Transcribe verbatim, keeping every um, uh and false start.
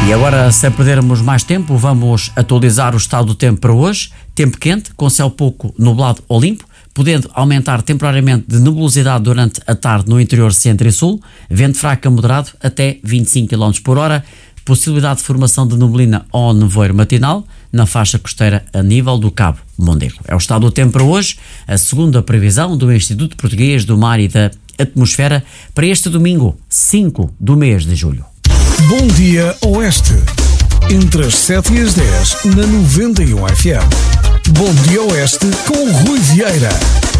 E agora, sem perdermos mais tempo, vamos atualizar o estado do tempo para hoje. Tempo quente, com céu pouco nublado ou limpo, podendo aumentar temporariamente de nebulosidade durante a tarde no interior centro e sul, vento fraco a moderado até vinte e cinco quilómetros por hora, possibilidade de formação de neblina ou nevoeiro matinal na faixa costeira a nível do Cabo Mondego. É o estado do tempo para hoje, a segunda previsão do Instituto Português do Mar e da Atmosfera para este domingo, cinco do mês de julho. Bom dia Oeste, entre as sete e as dez na noventa e um F M. Bom dia Oeste com o Rui Vieira.